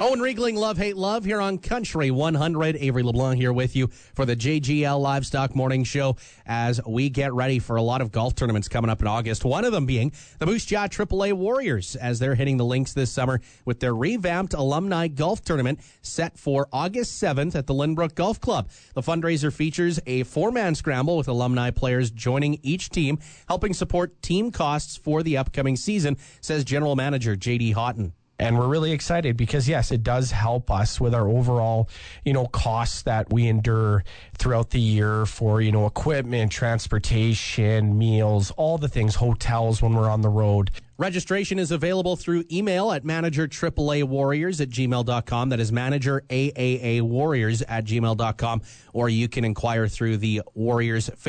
Owen Riegling, Love, Hate, Love here on Country 100. Avery LeBlanc here with you for the JGL Livestock Morning Show as we get ready for a lot of golf tournaments coming up in August. One of them being the Moose Jaw AAA Warriors as they're hitting the links this summer with their revamped alumni golf tournament set for August 7th at the Lynbrook Golf Club. The fundraiser features a four-man scramble with alumni players joining each team, helping support team costs for the upcoming season, says General Manager J.D. Houghton. And we're really excited because, yes, it does help us with our overall, costs that we endure throughout the year for, equipment, transportation, meals, all the things, hotels when we're on the road. Registration is available through email at managerAAAwarriors@gmail.com. That is managerAAAwarriors@gmail.com. Or you can inquire through the Warriors